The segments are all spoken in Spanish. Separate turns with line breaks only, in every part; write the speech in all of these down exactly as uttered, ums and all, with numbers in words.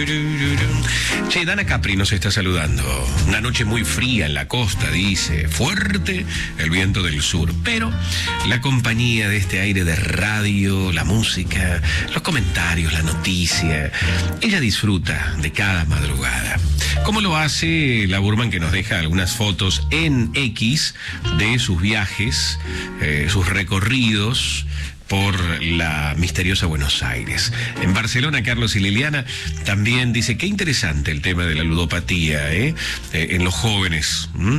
Che, Dana Capri nos está saludando. Una noche muy fría en la costa, dice. Fuerte el viento del sur. Pero la compañía de este aire de radio, la música, los comentarios, la noticia, ella disfruta de cada madrugada. Como lo hace la Burman, que nos deja algunas fotos en X de sus viajes, eh, sus recorridos por la misteriosa Buenos Aires. En Barcelona, Carlos y Liliana también dice, qué interesante el tema de la ludopatía, ¿eh? Eh, en los jóvenes. ¿Mm?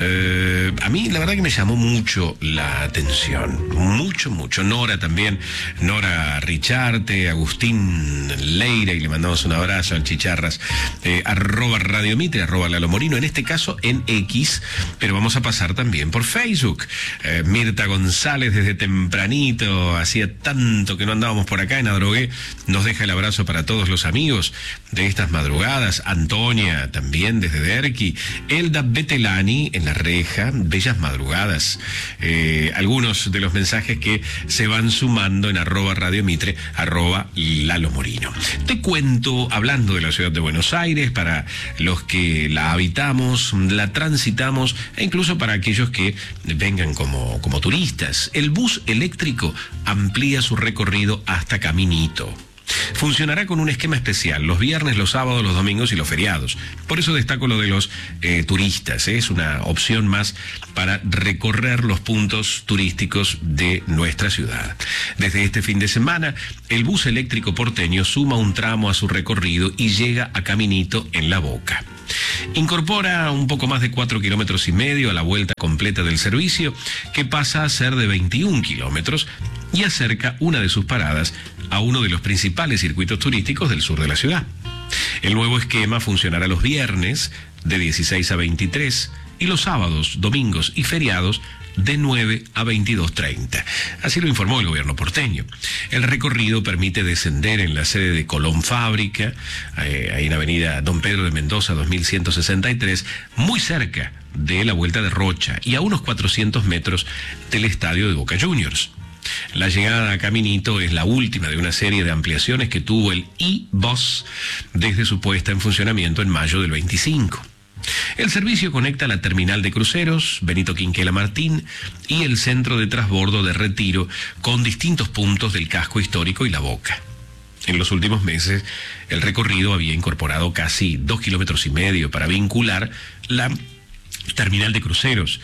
Eh, a mí la verdad que me llamó mucho la atención, mucho, mucho. Nora también, Nora Richarte, Agustín Leira, y le mandamos un abrazo al Chicharras, eh, arroba Radio Mitre, arroba Lalo Morino, en este caso en X, pero vamos a pasar también por Facebook. Eh, Mirta González desde tempranito, hacía tanto que no andábamos por acá en Adrogué, nos deja el abrazo para todos los amigos de estas madrugadas. Antonia también desde Derqui, Elda Betelani en La Reja, bellas madrugadas. Eh, algunos de los mensajes que se van sumando en arroba Radio Mitre, arroba Lalo Morino. Te cuento, hablando de la ciudad de Buenos Aires, para los que la habitamos, la transitamos, e incluso para aquellos que vengan como, como turistas, el bus eléctrico amplía su recorrido hasta Caminito. Funcionará con un esquema especial los viernes, los sábados, los domingos y los feriados. Por eso destaco lo de los eh, turistas, ¿eh? Es una opción más para recorrer los puntos turísticos de nuestra ciudad. Desde este fin de semana, el bus eléctrico porteño suma un tramo a su recorrido y llega a Caminito en La Boca. Incorpora un poco más de cuatro kilómetros y medio a la vuelta completa del servicio, que pasa a ser de veintiún kilómetros, y acerca una de sus paradas a uno de los principales circuitos turísticos del sur de la ciudad. El nuevo esquema funcionará los viernes de dieciséis a veintitrés y los sábados, domingos y feriados de nueve a veintidós treinta. Así lo informó el gobierno porteño. El recorrido permite descender en la sede de Colón Fábrica, eh, ahí en avenida Don Pedro de Mendoza dos mil ciento sesenta y tres, muy cerca de la Vuelta de Rocha y a unos cuatrocientos metros del estadio de Boca Juniors. La llegada a Caminito es la última de una serie de ampliaciones que tuvo el I-Bus desde su puesta en funcionamiento en mayo del veinticinco. El servicio conecta la terminal de cruceros Benito Quinquela Martín y el centro de transbordo de Retiro con distintos puntos del casco histórico y La Boca. En los últimos meses, el recorrido había incorporado casi dos kilómetros y medio para vincular la terminal de cruceros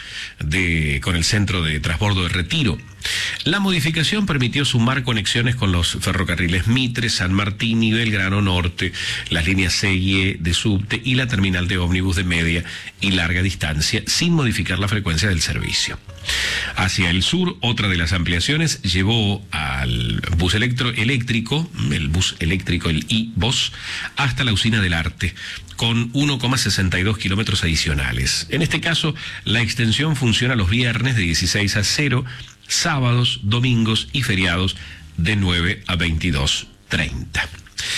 de, con el centro de transbordo de Retiro. La modificación permitió sumar conexiones con los ferrocarriles Mitre, San Martín y Belgrano Norte, las líneas C y E de subte y la terminal de ómnibus de media y larga distancia, sin modificar la frecuencia del servicio. Hacia el sur, otra de las ampliaciones llevó al bus electro, eléctrico, el bus eléctrico, el I-Bus, hasta la Usina del Arte, con uno coma sesenta y dos kilómetros adicionales. En este caso, la extensión funciona los viernes de dieciséis a cero, sábados, domingos y feriados de nueve a veintidós treinta.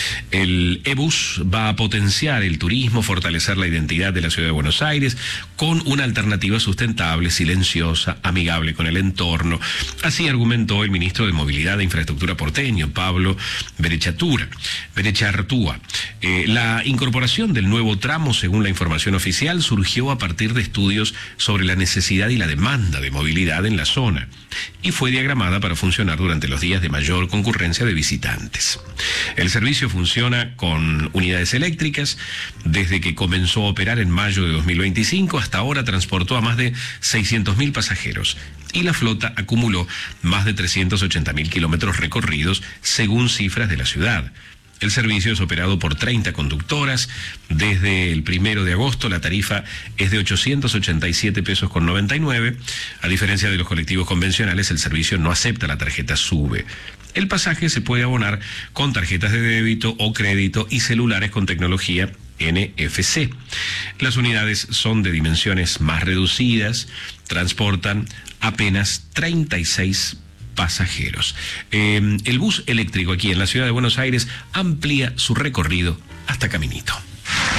El E-Bus va a potenciar el turismo, fortalecer la identidad de la ciudad de Buenos Aires con una alternativa sustentable, silenciosa, amigable con el entorno. Así argumentó el ministro de Movilidad e Infraestructura porteño, Pablo Berechartúa. Berechartúa. Eh, la incorporación del nuevo tramo, según la información oficial, surgió a partir de estudios sobre la necesidad y la demanda de movilidad en la zona y fue diagramada para funcionar durante los días de mayor concurrencia de visitantes. El servicio funciona con unidades eléctricas. Desde que comenzó a operar en mayo de dos mil veinticinco hasta ahora transportó a más de seiscientos mil pasajeros y la flota acumuló más de trescientos ochenta mil kilómetros recorridos según cifras de la ciudad. El servicio es operado por treinta conductoras. Desde el primero de agosto la tarifa es de ochocientos ochenta y siete pesos con noventa y nueve. A diferencia de los colectivos convencionales, el servicio no acepta la tarjeta SUBE. El pasaje se puede abonar con tarjetas de débito o crédito y celulares con tecnología N F C. Las unidades son de dimensiones más reducidas, transportan apenas treinta y seis pasajeros. Eh, el bus eléctrico aquí en la ciudad de Buenos Aires amplía su recorrido hasta Caminito.